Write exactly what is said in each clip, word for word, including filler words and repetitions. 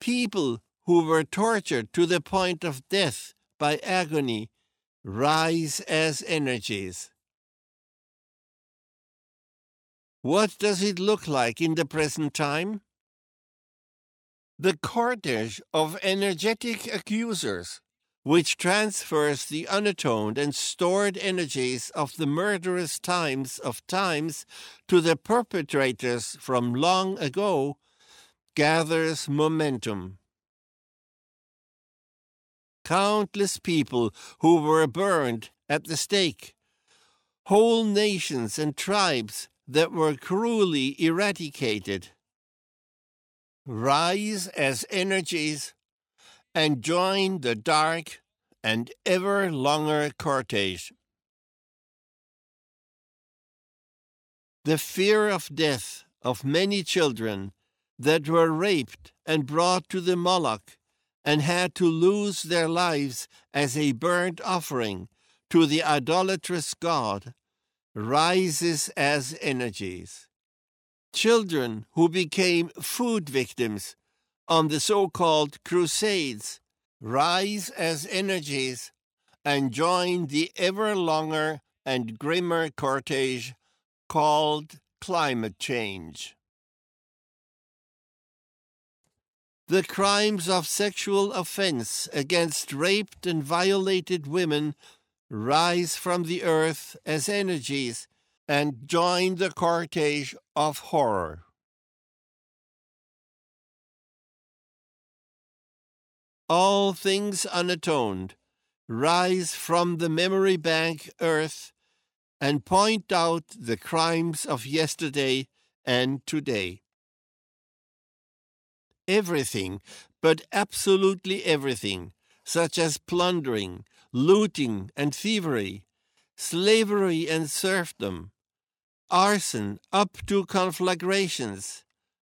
People who were tortured to the point of death by agony rise as energies. What does it look like in the present time? The cortege of energetic accusers, which transfers the unatoned and stored energies of the murderous times of times to the perpetrators from long ago, gathers momentum. Countless people who were burned at the stake, whole nations and tribes that were cruelly eradicated, rise as energies and join the dark and ever longer cortege. The fear of death of many children that were raped and brought to the Moloch and had to lose their lives as a burnt offering to the idolatrous god rises as energies. Children who became food victims on the so-called crusades rise as energies and join the ever longer and grimmer cortege called climate change. The crimes of sexual offense against raped and violated women rise from the earth as energies and join the cortege of horror. All things unatoned rise from the memory bank earth and point out the crimes of yesterday and today. Everything, but absolutely everything, such as plundering, looting and thievery, slavery and serfdom, arson up to conflagrations,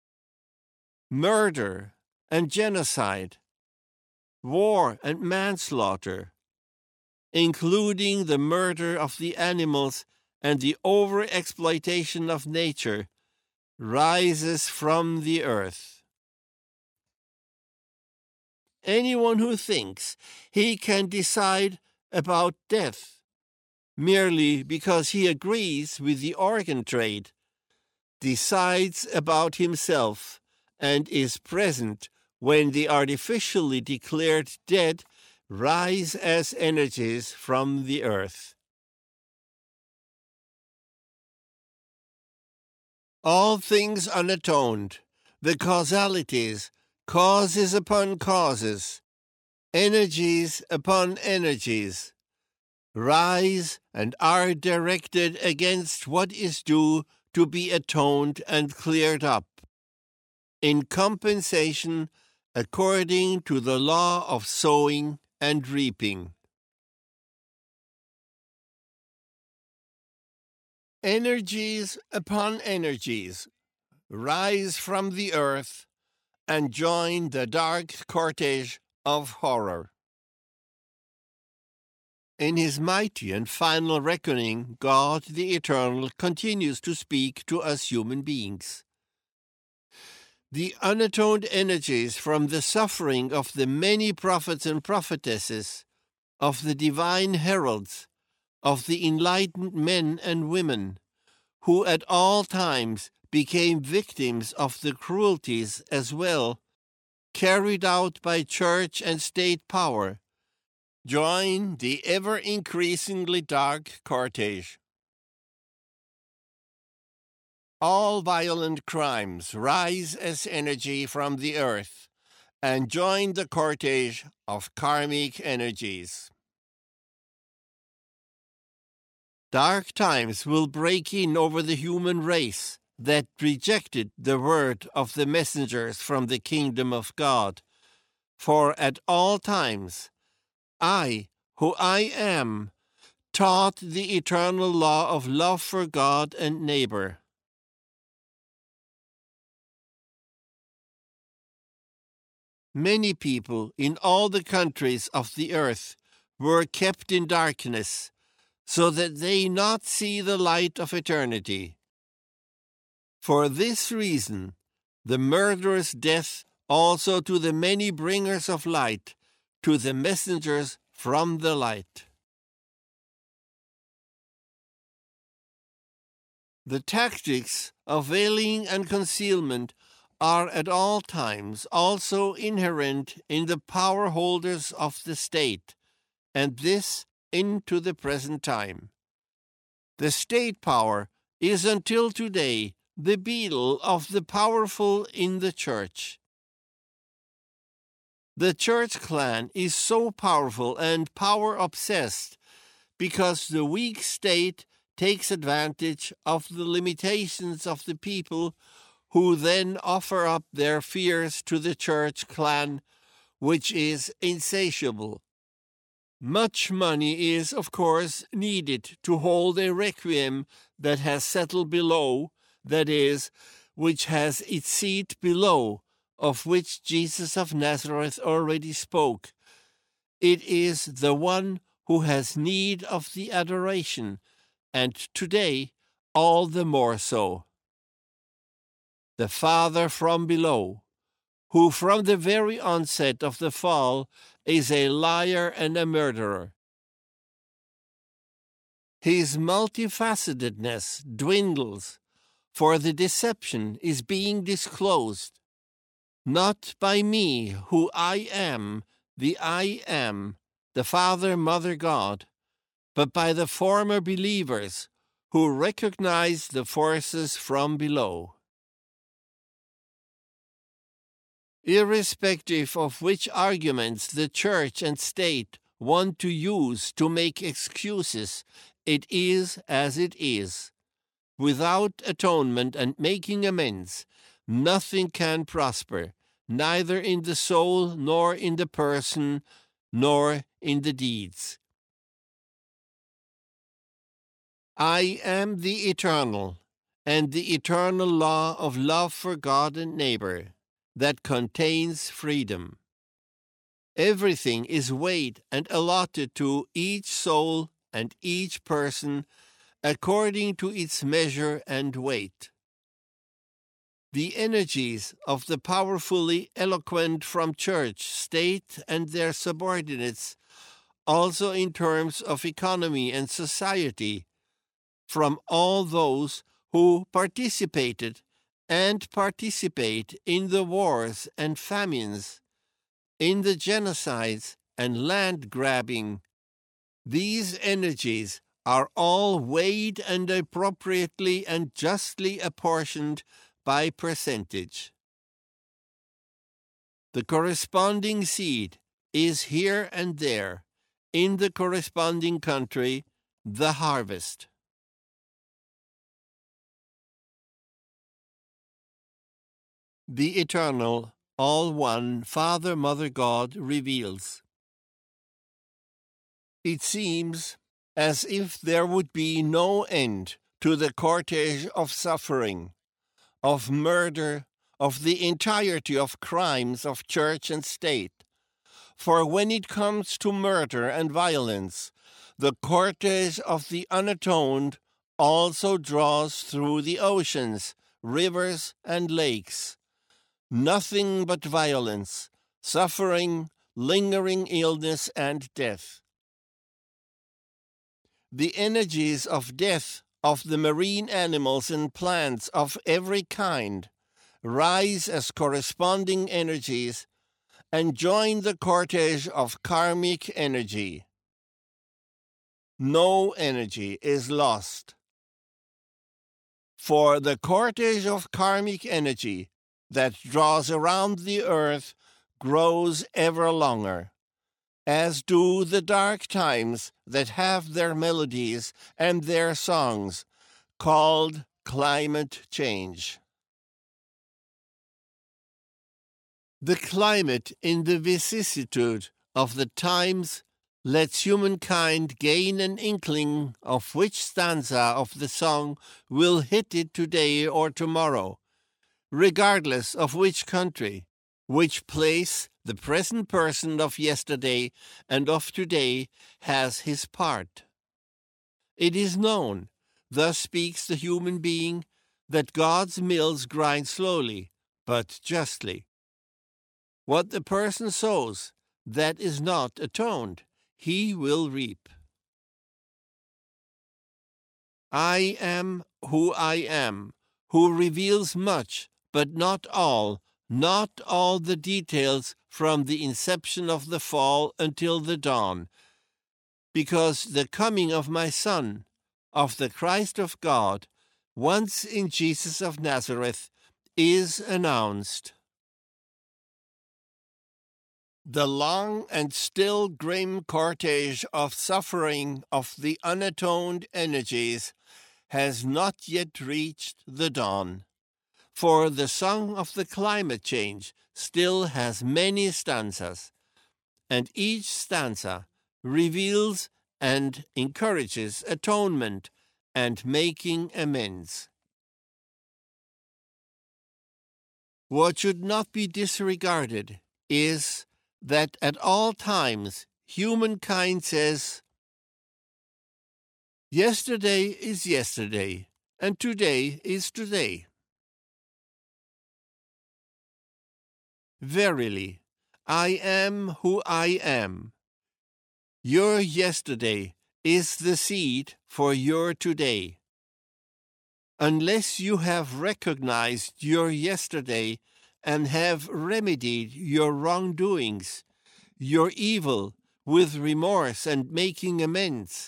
murder and genocide, war and manslaughter, including the murder of the animals and the overexploitation of nature, rises from the earth. Anyone who thinks he can decide about death merely because he agrees with the organ trade decides about himself and is present when the artificially declared dead rise as energies from the earth. All things unatoned, the causalities, causes upon causes, energies upon energies, rise and are directed against what is due to be atoned and cleared up, in compensation according to the law of sowing and reaping. Energies upon energies rise from the earth and join the dark cortege of horror. In his mighty and final reckoning, God the Eternal continues to speak to us human beings. The unatoned energies from the suffering of the many prophets and prophetesses, of the divine heralds, of the enlightened men and women, who at all times became victims of the cruelties as well, carried out by church and state power, join the ever-increasingly dark cortege. All violent crimes rise as energy from the earth and join the cortege of karmic energies. Dark times will break in over the human race that rejected the word of the messengers from the kingdom of God. For at all times, I, who I am, taught the eternal law of love for God and neighbor. Many people in all the countries of the earth were kept in darkness, so that they not see the light of eternity. For this reason, the murderous death also to the many bringers of light, to the messengers from the light. The tactics of veiling and concealment are at all times also inherent in the power holders of the state, and this into the present time. The state power is until today the beetle of the powerful in the church. The church clan is so powerful and power-obsessed because the weak state takes advantage of the limitations of the people, who then offer up their fears to the church clan, which is insatiable. Much money is, of course, needed to hold a requiem that has settled below, that is, which has its seat below, of which Jesus of Nazareth already spoke. It is the one who has need of the adoration, and today all the more so. The Father from below, who from the very onset of the fall is a liar and a murderer. His multifacetedness dwindles, for the deception is being disclosed, not by me, who I am, the I am, the Father, Mother, God, but by the former believers who recognize the forces from below. Irrespective of which arguments the church and state want to use to make excuses, it is as it is. Without atonement and making amends, nothing can prosper, neither in the soul, nor in the person, nor in the deeds. I am the eternal, and the eternal law of love for God and neighbor, that contains freedom. Everything is weighed and allotted to each soul and each person according to its measure and weight. The energies of the powerfully eloquent from church, state, and their subordinates, also in terms of economy and society, from all those who participated and participate in the wars and famines, in the genocides and land grabbing. These energies are all weighed and appropriately and justly apportioned by percentage. The corresponding seed is here and there, in the corresponding country, the harvest. The eternal, all-one Father, Mother, God reveals. It seems as if there would be no end to the cortege of suffering, of murder, of the entirety of crimes of church and state. For when it comes to murder and violence, the cortege of the unatoned also draws through the oceans, rivers, and lakes. Nothing but violence, suffering, lingering illness, and death. The energies of death of the marine animals and plants of every kind rise as corresponding energies and join the cortege of karmic energy. No energy is lost. For the cortege of karmic energy that draws around the earth grows ever longer, as do the dark times that have their melodies and their songs, called climate change. The climate in the vicissitude of the times lets humankind gain an inkling of which stanza of the song will hit it today or tomorrow, regardless of which country, which place the present person of yesterday and of today has his part. It is known, thus speaks the human being, that God's mills grind slowly, but justly. What the person sows that is not atoned, he will reap. I am who I am, who reveals much, but not all, not all the details from the inception of the fall until the dawn, because the coming of my Son, of the Christ of God, once in Jesus of Nazareth, is announced. The long and still grim cortege of suffering of the unatoned energies has not yet reached the dawn, for the song of the climate change still has many stanzas, and each stanza reveals and encourages atonement and making amends. What should not be disregarded is that at all times humankind says, yesterday is yesterday, and today is today. Verily, I am who I am. Your yesterday is the seed for your today. Unless you have recognized your yesterday and have remedied your wrongdoings, your evil with remorse and making amends.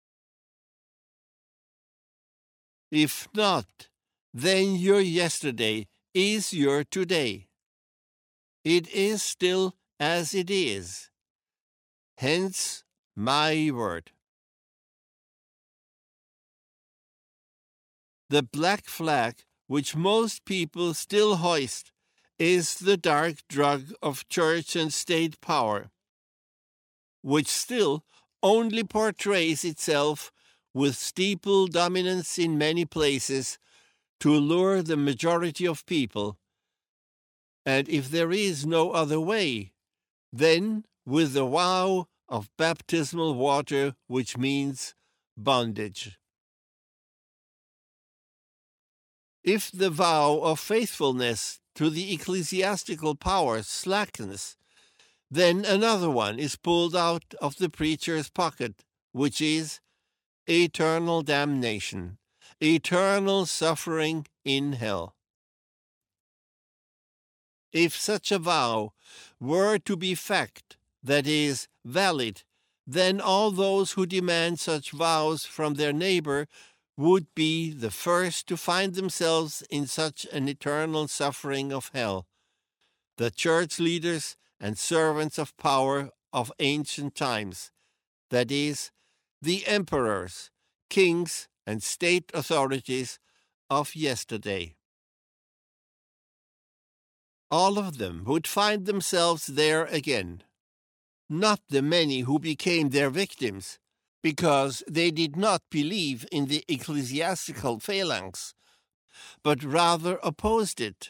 If not, then your yesterday is your today. It is still as it is. Hence my word. The black flag which most people still hoist is the dark drug of church and state power, which still only portrays itself with steeple dominance in many places to lure the majority of people. And if there is no other way, then with the vow of baptismal water, which means bondage. If the vow of faithfulness to the ecclesiastical power slackens, then another one is pulled out of the preacher's pocket, which is eternal damnation, eternal suffering in hell. If such a vow were to be fact, that is, valid, then all those who demand such vows from their neighbor would be the first to find themselves in such an eternal suffering of hell. The church leaders and servants of power of ancient times, that is, the emperors, kings, and state authorities of yesterday. All of them would find themselves there again, not the many who became their victims, because they did not believe in the ecclesiastical phalanx, but rather opposed it.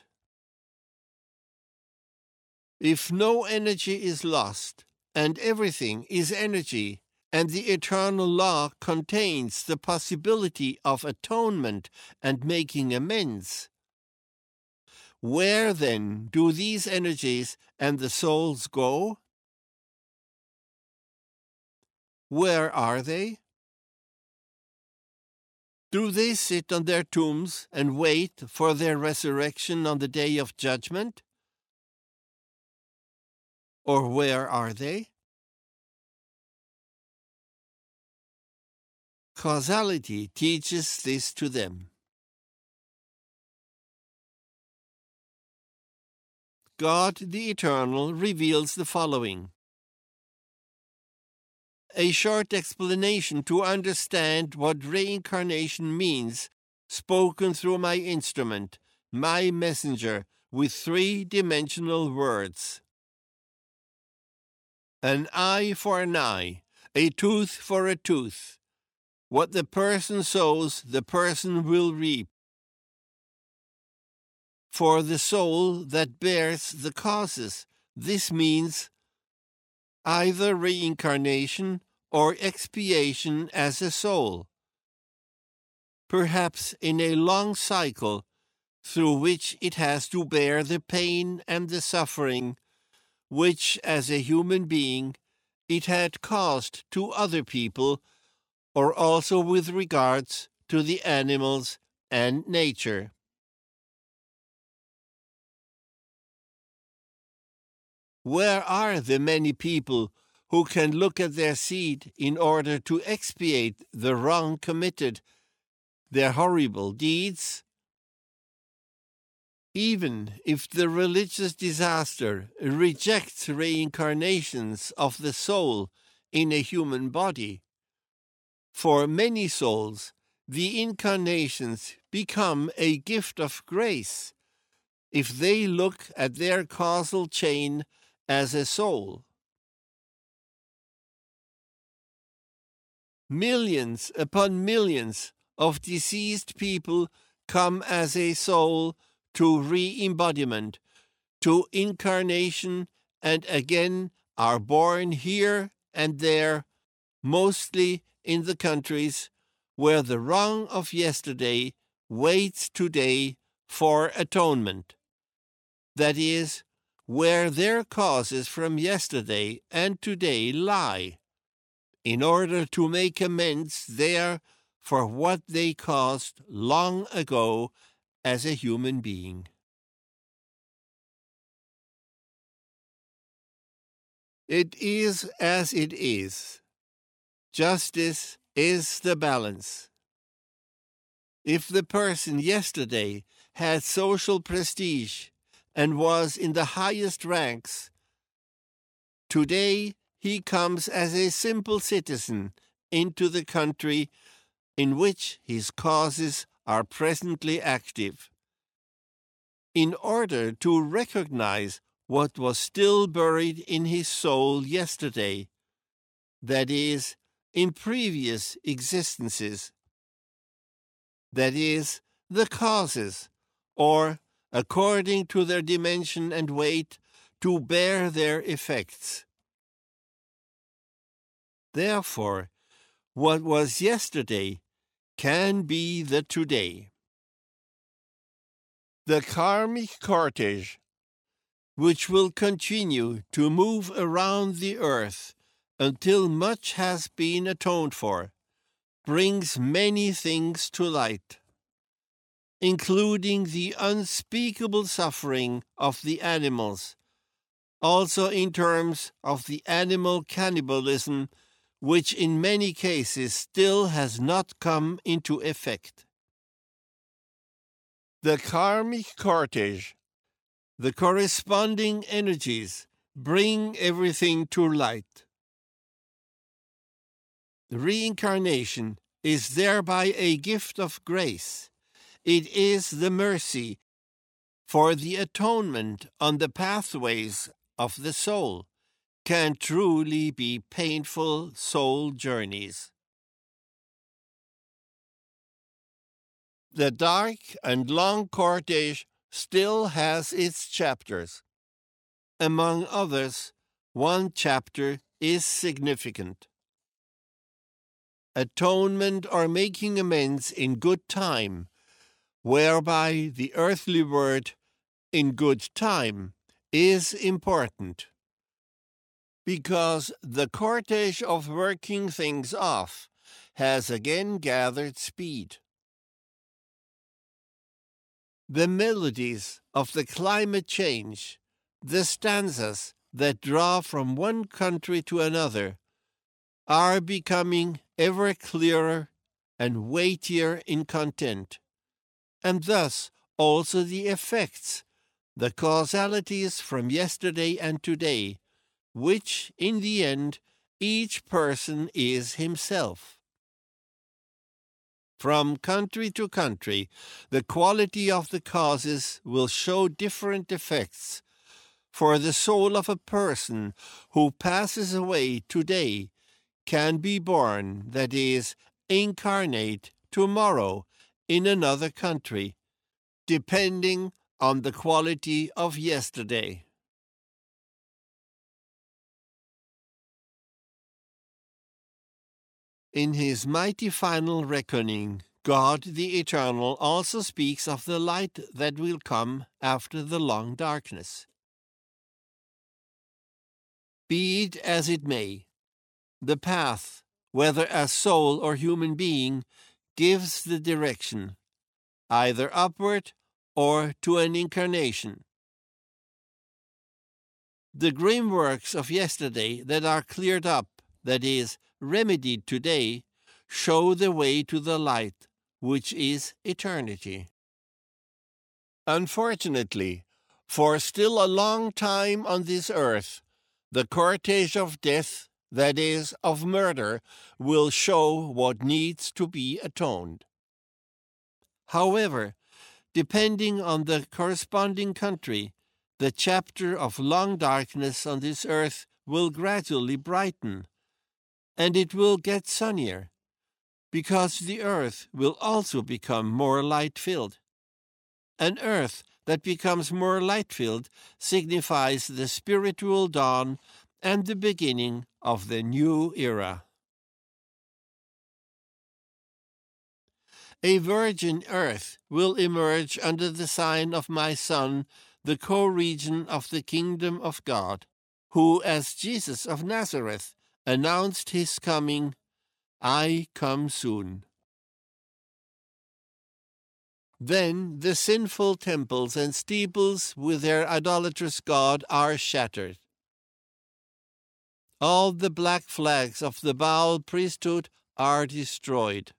If no energy is lost, and everything is energy, and the eternal law contains the possibility of atonement and making amends, where then do these energies and the souls go? Where are they? Do they sit on their tombs and wait for their resurrection on the day of judgment? Or where are they? Causality teaches this to them. God the Eternal reveals the following. A short explanation to understand what reincarnation means, spoken through my instrument, my messenger, with three-dimensional words. An eye for an eye, a tooth for a tooth. What the person sows, the person will reap. For the soul that bears the causes, this means either reincarnation or expiation as a soul, perhaps in a long cycle through which it has to bear the pain and the suffering which as a human being it had caused to other people, or also with regards to the animals and nature. Where are the many people who can look at their seed in order to expiate the wrong committed, their horrible deeds? Even if the religious disaster rejects reincarnations of the soul in a human body, for many souls, the incarnations become a gift of grace if they look at their causal chain as a soul. Millions upon millions of deceased people come as a soul to re-embodiment, to incarnation, and again are born here and there, mostly in the countries where the wrong of yesterday waits today for atonement. That is, where their causes from yesterday and today lie, in order to make amends there for what they caused long ago as a human being. It is as it is. Justice is the balance. If the person yesterday had social prestige and was in the highest ranks, today he comes as a simple citizen into the country in which his causes are presently active. In order to recognize what was still buried in his soul yesterday, that is, in previous existences, that is, the causes, or, according to their dimension and weight, to bear their effects. Therefore, what was yesterday can be the today. The karmic cortege, which will continue to move around the earth until much has been atoned for, brings many things to light, including the unspeakable suffering of the animals, also in terms of the animal cannibalism, which in many cases still has not come into effect. The karmic cortege, the corresponding energies, bring everything to light. Reincarnation is thereby a gift of grace. It is the mercy for the atonement on the pathways of the soul, can truly be painful soul journeys. The dark and long cortege still has its chapters. Among others, one chapter is significant. Atonement or making amends in good time, whereby the earthly word in good time is important, because the cortege of working things off has again gathered speed. The melodies of the climate change, the stanzas that draw from one country to another, are becoming ever clearer and weightier in content, and thus also the effects, the causalities from yesterday and today, which, in the end, each person is himself. From country to country, the quality of the causes will show different effects, for the soul of a person who passes away today can be born, that is, incarnate tomorrow in another country, depending on the quality of yesterday. In his mighty final reckoning, God the Eternal also speaks of the light that will come after the long darkness. Be it as it may, the path, whether as soul or human being, gives the direction, either upward or to an incarnation. The grim works of yesterday that are cleared up, that is, remedied today, show the way to the light, which is eternity. Unfortunately, for still a long time on this earth, the cortege of death, that is, of murder, will show what needs to be atoned. However, depending on the corresponding country, the chapter of long darkness on this earth will gradually brighten, and it will get sunnier, because the earth will also become more light-filled. An earth that becomes more light-filled signifies the spiritual dawn and the beginning of the new era. A virgin earth will emerge under the sign of my Son, the co-regent of the kingdom of God, who, as Jesus of Nazareth, announced his coming, "I come soon." Then the sinful temples and steeples with their idolatrous god are shattered. All the black flags of the Baal priesthood are destroyed.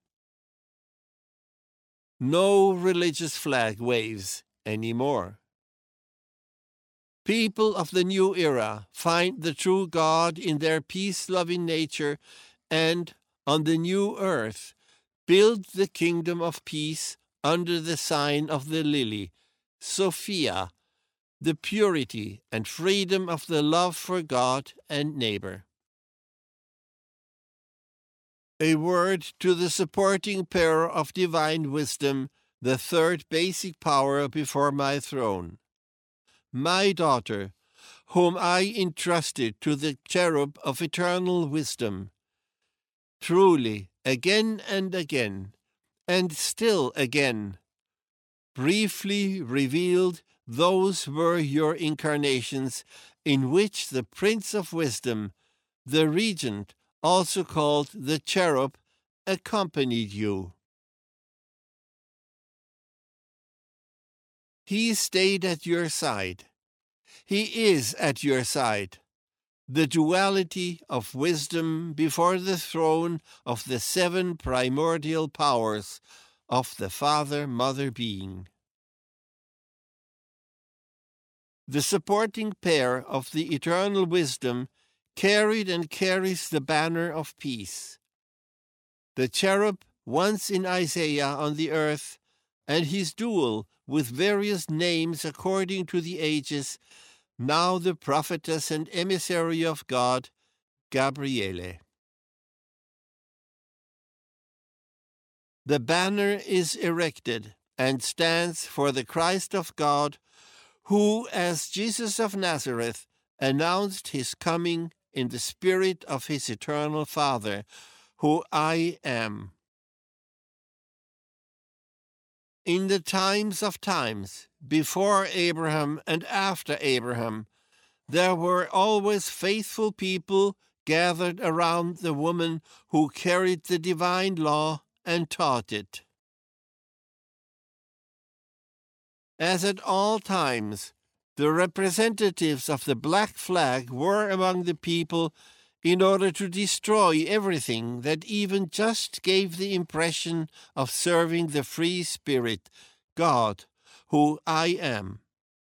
No religious flag waves anymore. People of the new era find the true God in their peace-loving nature and, on the new earth, build the kingdom of peace under the sign of the lily, Sophia, the purity and freedom of the love for God and neighbor. A word to the supporting pair of divine wisdom, the third basic power before my throne. My daughter, whom I entrusted to the cherub of eternal wisdom, truly, again and again, and still again, briefly revealed, those were your incarnations in which the Prince of Wisdom, the Regent, also called the cherub, accompanied you. He stayed at your side. He is at your side. The duality of wisdom before the throne of the seven primordial powers of the Father-Mother being. The supporting pair of the eternal wisdom carried and carries the banner of peace. The cherub once in Isaiah on the earth, and his dual with various names according to the ages, now the prophetess and emissary of God, Gabriele. The banner is erected and stands for the Christ of God, who, as Jesus of Nazareth, announced his coming in the spirit of his eternal Father, who I am. In the times of times, before Abraham and after Abraham, there were always faithful people gathered around the woman who carried the divine law and taught it. As at all times, the representatives of the black flag were among the people in order to destroy everything that even just gave the impression of serving the free spirit, God, who I am.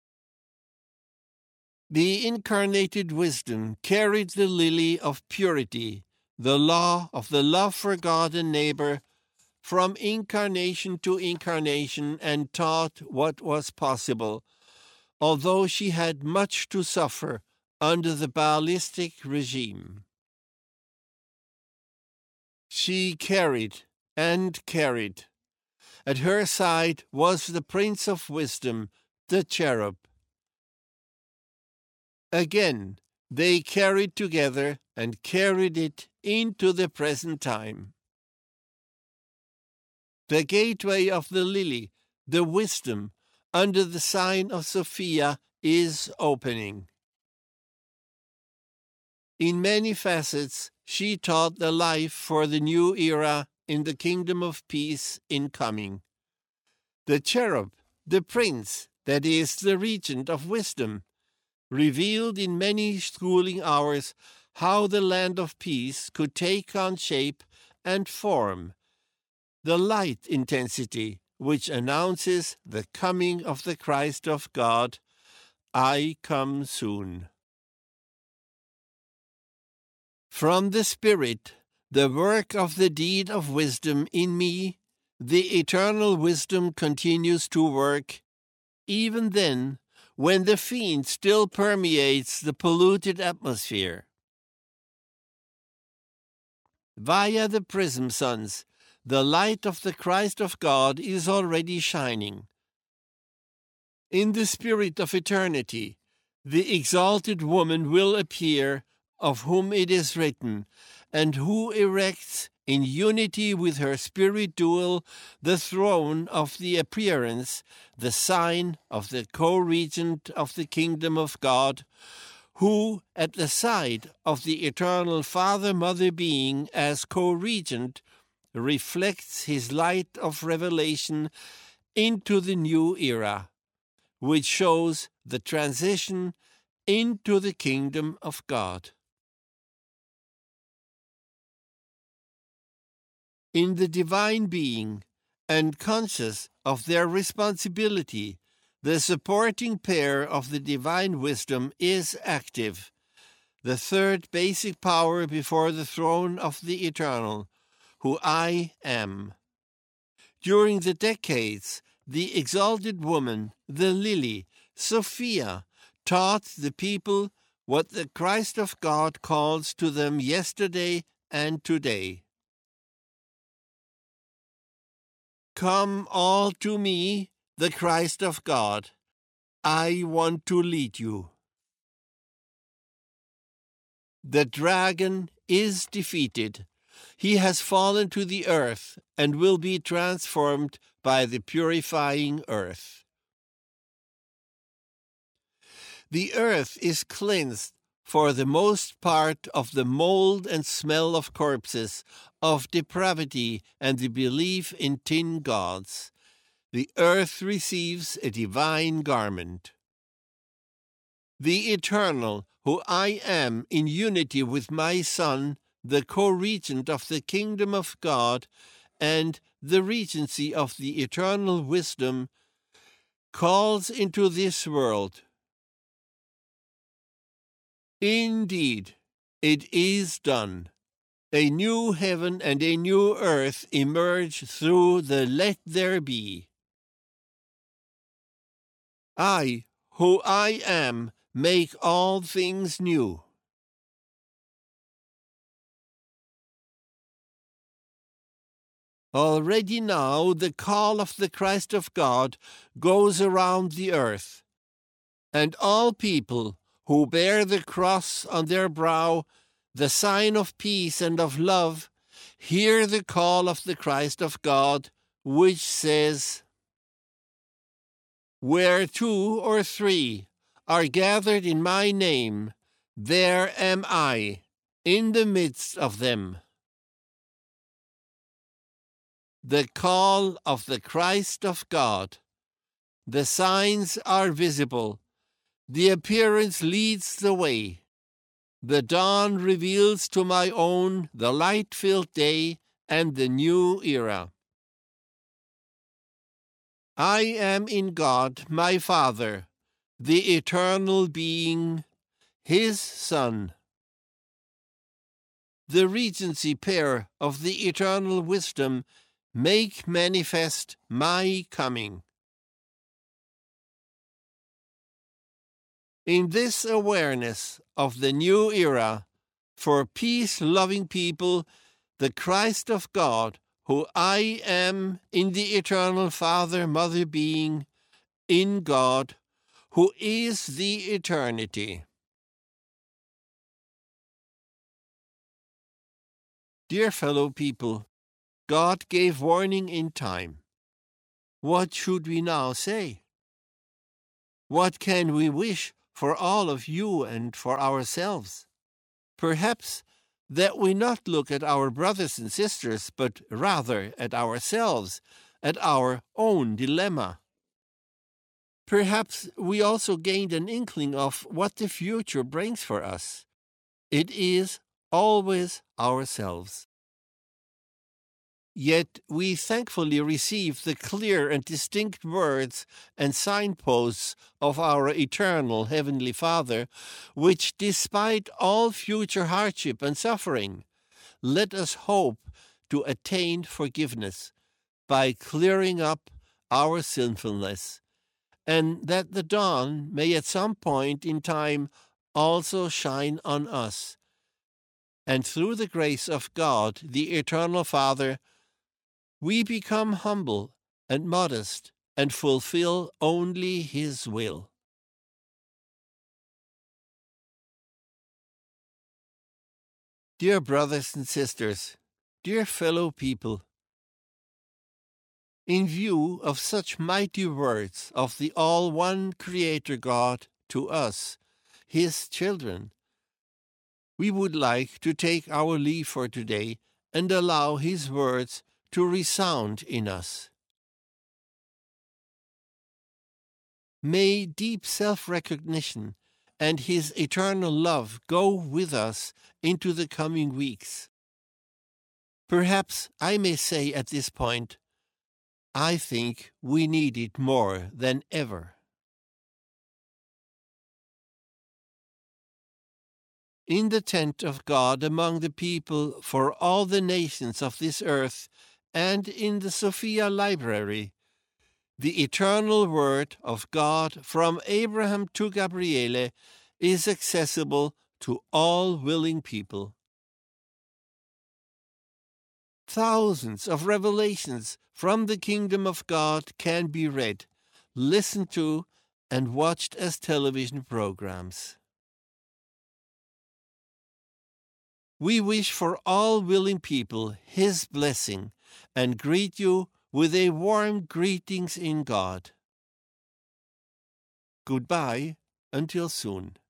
The incarnated wisdom carried the lily of purity, the law of the love for God and neighbor, from incarnation to incarnation, and taught what was possible, although she had much to suffer under the Baalistic regime. She carried and carried. At her side was the Prince of Wisdom, the cherub. Again, they carried together and carried it into the present time. The gateway of the lily, the wisdom, under the sign of Sophia, is opening. In many facets, she taught the life for the new era in the kingdom of peace incoming. The cherub, the prince, that is, the regent of wisdom, revealed in many schooling hours how the land of peace could take on shape and form, the light intensity which announces the coming of the Christ of God. I come soon. From the Spirit, the work of the deed of wisdom in me, the eternal wisdom continues to work, even then, when the fiend still permeates the polluted atmosphere. Via the prism suns, the light of the Christ of God is already shining. In the spirit of eternity, the exalted woman will appear, of whom it is written, and who erects in unity with her spirit dual the throne of the appearance, the sign of the co-regent of the kingdom of God, who, at the side of the eternal Father-Mother being as co-regent, reflects his light of revelation into the new era, which shows the transition into the kingdom of God. In the divine being, and conscious of their responsibility, the supporting pair of the divine wisdom is active, the third basic power before the throne of the eternal, who I am. During the decades, the exalted woman, the lily, Sophia, taught the people what the Christ of God calls to them yesterday and today. Come all to me, the Christ of God. I want to lead you. The dragon is defeated. He has fallen to the earth and will be transformed by the purifying earth. The earth is cleansed for the most part of the mold and smell of corpses, of depravity and the belief in tin gods. The earth receives a divine garment. The Eternal, who I am in unity with my Son, the co-regent of the kingdom of God, and the regency of the eternal wisdom, calls into this world. Indeed, it is done. A new heaven and a new earth emerge through the let there be. I, who I am, make all things new. Already now the call of the Christ of God goes around the earth, and all people who bear the cross on their brow, the sign of peace and of love, hear the call of the Christ of God, which says, "Where two or three are gathered in my name, there am I, in the midst of them." The call of the Christ of God. The signs are visible. The appearance leads the way. The dawn reveals to my own the light-filled day and the new era. I am in God, my Father, the eternal being, his Son. The regency pair of the eternal wisdom make manifest my coming. In this awareness of the new era, for peace-loving people, the Christ of God, who I am in the eternal Father-Mother being, in God, who is the eternity. Dear fellow people, God gave warning in time. What should we now say? What can we wish for all of you and for ourselves? Perhaps that we not look at our brothers and sisters, but rather at ourselves, at our own dilemma. Perhaps we also gained an inkling of what the future brings for us. It is always ourselves. Yet we thankfully receive the clear and distinct words and signposts of our eternal Heavenly Father, which, despite all future hardship and suffering, let us hope to attain forgiveness by clearing up our sinfulness, and that the dawn may at some point in time also shine on us. And through the grace of God, the Eternal Father, we become humble and modest and fulfill only His will. Dear brothers and sisters, dear fellow people, in view of such mighty words of the all-one Creator God to us, His children, we would like to take our leave for today and allow His words to resound in us. May deep self-recognition and His eternal love go with us into the coming weeks. Perhaps I may say at this point, I think we need it more than ever. In the tent of God among the people for all the nations of this earth, and in the Sophia Library, the eternal word of God from Abraham to Gabriele is accessible to all willing people. Thousands of revelations from the kingdom of God can be read, listened to, and watched as television programs. We wish for all willing people His blessing and greet you with a warm greetings in God. Goodbye until soon.